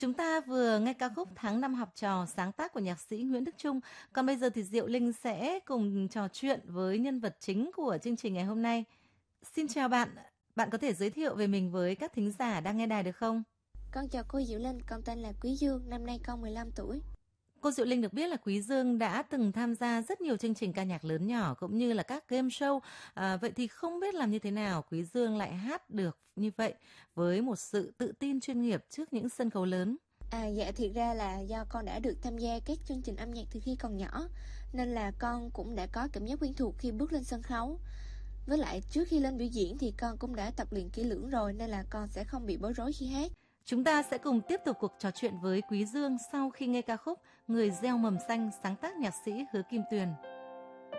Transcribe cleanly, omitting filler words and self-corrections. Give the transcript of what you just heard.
Chúng ta vừa nghe ca khúc Tháng năm học trò sáng tác của nhạc sĩ Nguyễn Đức Chung. Còn bây giờ thì Diệu Linh sẽ cùng trò chuyện với nhân vật chính của chương trình ngày hôm nay. Xin chào bạn, bạn có thể giới thiệu về mình với các thính giả đang nghe đài được không? Con chào cô Diệu Linh, con tên là Quý Dương, năm nay con 15 tuổi. Cô Diệu Linh được biết là Quý Dương đã từng tham gia rất nhiều chương trình ca nhạc lớn nhỏ cũng như là các game show. Vậy thì không biết làm như thế nào Quý Dương lại hát được như vậy với một sự tự tin chuyên nghiệp trước những sân khấu lớn? Dạ thiệt ra là do con đã được tham gia các chương trình âm nhạc từ khi còn nhỏ, nên là con cũng đã có cảm giác quen thuộc khi bước lên sân khấu. Với lại trước khi lên biểu diễn thì con cũng đã tập luyện kỹ lưỡng rồi, nên là con sẽ không bị bối rối khi hát. Chúng ta sẽ cùng tiếp tục cuộc trò chuyện với Quý Dương sau khi nghe ca khúc Người gieo mầm xanh sáng tác nhạc sĩ Hứa Kim Tuyền.